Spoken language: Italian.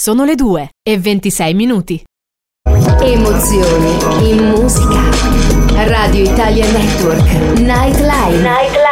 Sono le 2:26. Emozioni in musica. Radio Italia Network Nightline.